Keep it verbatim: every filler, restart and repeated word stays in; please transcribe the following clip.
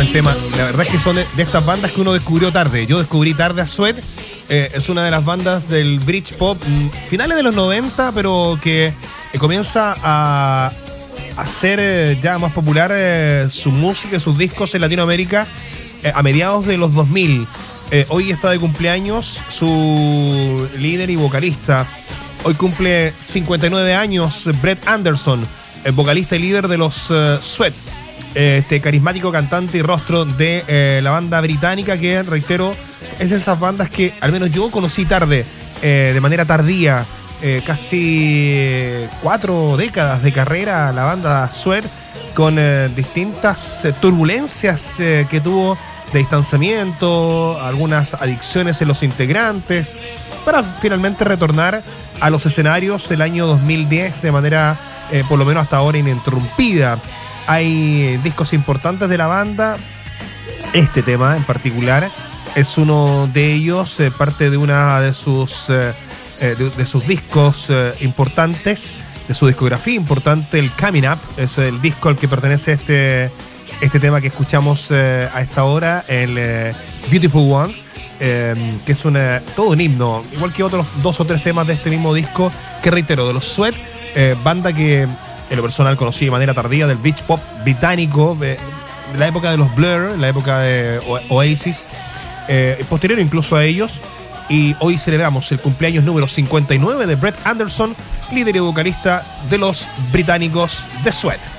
gran tema. La verdad es que son de, de estas bandas que uno descubrió tarde. Yo descubrí tarde a Sweat. Eh, es una de las bandas del Britpop finales de los noventa, pero que eh, comienza a hacer eh, ya más popular eh, su música y sus discos en Latinoamérica eh, a mediados de los dos mil. Eh, hoy está de cumpleaños su líder y vocalista. Hoy cumple cincuenta y nueve años Brett Anderson, el vocalista y líder de los uh, Sweat. Este carismático cantante y rostro de eh, la banda británica que, reitero, es de esas bandas que al menos yo conocí tarde, eh, de manera tardía, eh, casi cuatro décadas de carrera la banda Sweat, con eh, distintas eh, turbulencias eh, que tuvo de distanciamiento, algunas adicciones en los integrantes, para finalmente retornar a los escenarios del año dos mil diez de manera, eh, por lo menos hasta ahora, ininterrumpida. Hay discos importantes de la banda. Este tema en particular es uno de ellos, eh, parte de una de sus eh, de, de sus discos eh, importantes, de su discografía importante, el Coming Up, es el disco al que pertenece este, este tema que escuchamos eh, a esta hora, el eh, Beautiful One, eh, que es una, todo un himno, igual que otros dos o tres temas de este mismo disco, que reitero, de los Sweat, eh, banda que en lo personal conocí de manera tardía, del beach pop británico, de, de la época de los Blur, la época de Oasis, eh, posterior incluso a ellos. Y hoy celebramos el cumpleaños número cincuenta y nueve de Brett Anderson, líder y vocalista de los británicos The Sweat.